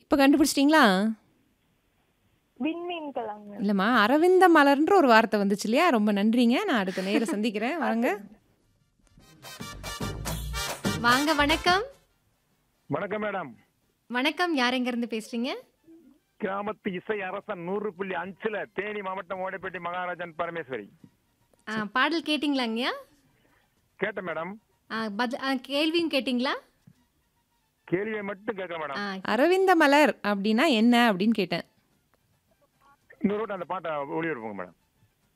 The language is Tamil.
இப்ப கண்டுபிடிச்சிட்டீங்களா? விண்மீன்களாங்க. இல்லம்மா, அரவிந்த மலர்ன்ற ஒரு வார்த்தை வந்துச்சு இல்லையா? ரொம்ப நன்றிங்க. நான் அடுத்த நேர சந்திக்கிறேன். வாங்க. சரிங்க. வாங்க வணக்கம். வணக்கம் மேடம். வணக்கம். யார் எங்கேருந்து பேசுறீங்க? கிராமத்து இசை அரசன் 100.5 தேனி மாவட்டம் ஓடைப்பட்டி மகாராஜன் பரமேஸ்வரி. பாடல் கேட்டிங்களாங்கய்யா? கேட்ட மேடம். கேள்வியும் கேட்டிங்களா? கேள்வியை மட்டும் கேட்க மேடம். அரவிந்த மலர் அப்படின்னா என்ன அப்படின்னு கேட்டேன். இன்னொரு வாட்டி அந்த பாட்டை ஒளிபரப்புங்க மேடம்.